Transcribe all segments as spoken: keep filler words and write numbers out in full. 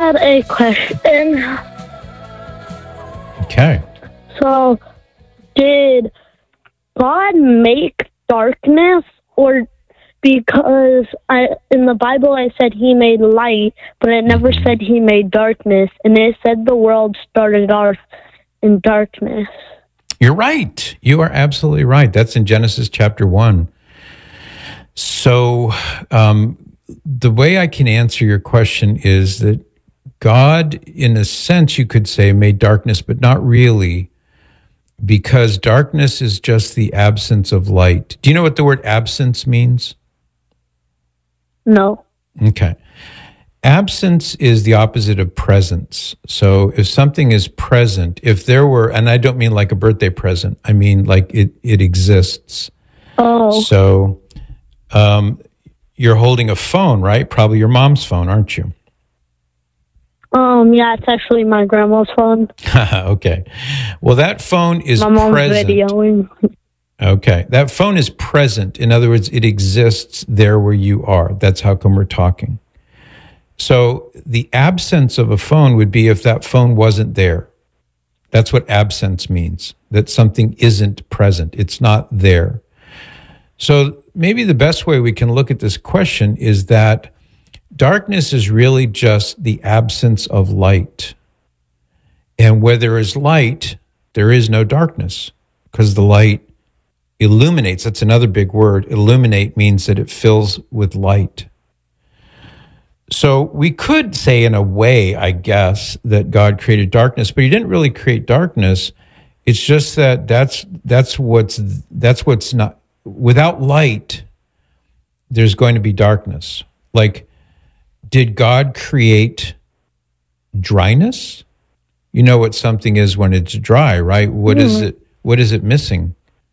had a question. Okay. So, did God make darkness, or because I in the Bible I said he made light, but it never Mm-hmm. said he made darkness, and it said the world started off in darkness. You're right. You are absolutely right. That's in Genesis chapter one. So um, the way I can answer your question is that God, in a sense, you could say, made darkness, but not really, because darkness is just the absence of light. Do you know what the word absence means? No. Okay. Absence is the opposite of presence. So if something is present, if there were, and I don't mean like a birthday present, I mean like it, it exists. Oh. So um, you're holding a phone, right? Probably your mom's phone, aren't you? Um, yeah, it's actually my grandma's phone. Okay. Well, that phone is My mom's present. videoing. Okay. That phone is present. In other words, it exists there where you are. That's how come we're talking. So the absence of a phone would be if that phone wasn't there. That's what absence means, that something isn't present. It's not there. So maybe the best way we can look at this question is that darkness is really just the absence of light. And where there is light, there is no darkness, because the light illuminates. That's another big word. Illuminate means that it fills with light. So we could say in a way, I guess, that God created darkness, but he didn't really create darkness. It's just that that's that's what's that's what's not, without light, there's going to be darkness. Like, did God create dryness? You know what something is when it's dry, right? What mm. is it? What is it missing?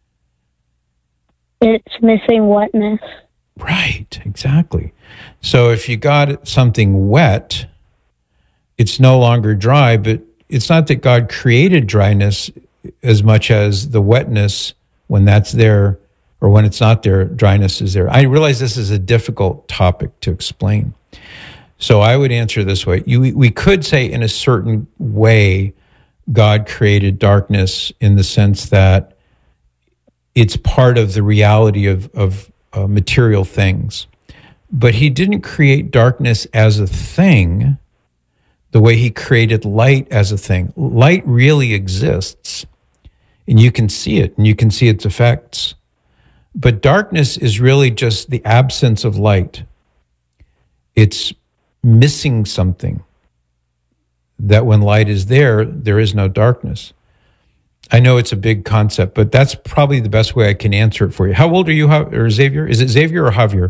It's missing wetness. Right, exactly. So if you got something wet, it's no longer dry, but it's not that God created dryness as much as the wetness, when that's there or when it's not there, dryness is there. I realize this is a difficult topic to explain. So I would answer this way. You, we could say in a certain way, God created darkness in the sense that it's part of the reality of, of uh, material things. But he didn't create darkness as a thing the way he created light as a thing. Light really exists, and you can see it, and you can see its effects. But darkness is really just the absence of light. It's missing something, that when light is there, there is no darkness. I know it's a big concept, but that's probably the best way I can answer it for you. How old are you, or Xavier? Is it Xavier or Javier?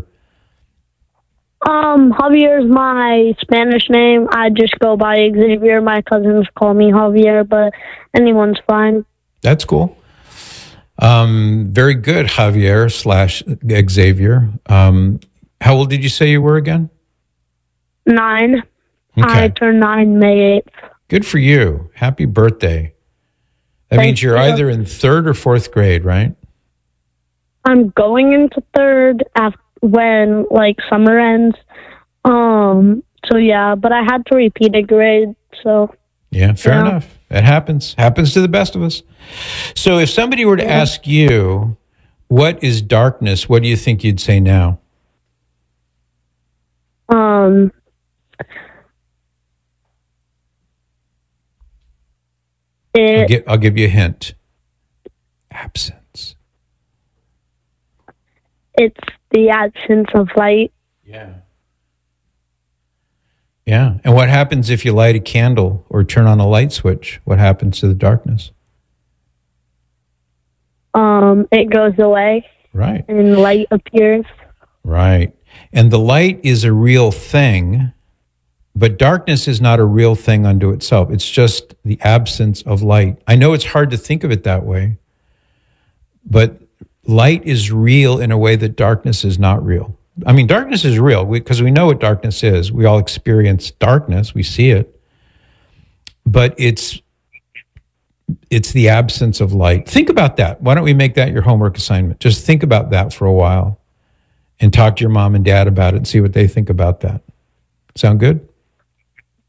Um, Javier is my Spanish name. I just go by Xavier. My cousins call me Javier, but anyone's fine. That's cool. Um, very good, Javier slash Xavier. Um, how old did you say you were again? Nine. Okay. I turned nine May eighth. Good for you. Happy birthday. That Thank means you're you. either in third or fourth grade, right? I'm going into third after when like summer ends. Um. So yeah, but I had to repeat a grade. So yeah, fair yeah. enough. It happens. Happens to the best of us. So if somebody were to yeah. ask you, what is darkness? What do you think you'd say now? Um. It, I'll, give, I'll give you a hint. Absence. It's the absence of light. Yeah. Yeah. And what happens if you light a candle or turn on a light switch? What happens to the darkness? Um, it goes away. Right. And light appears. Right. And the light is a real thing, but darkness is not a real thing unto itself. It's just the absence of light. I know it's hard to think of it that way, but light is real in a way that darkness is not real. I mean, darkness is real because we know what darkness is. We all experience darkness. We see it. But it's it's the absence of light. Think about that. Why don't we make that your homework assignment? Just think about that for a while and talk to your mom and dad about it and see what they think about that. Sound good?